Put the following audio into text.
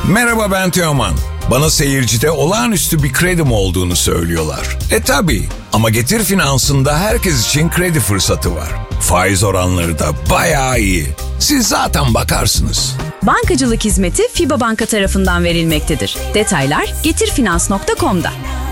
Merhaba, ben Teoman. Bana seyircide olağanüstü bir kredim olduğunu söylüyorlar. Tabii, ama Getir Finans'ında herkes için kredi fırsatı var. Faiz oranları da bayağı iyi. Siz zaten bakarsınız. Bankacılık hizmeti FIBA Banka tarafından verilmektedir. Detaylar getirfinans.com'da.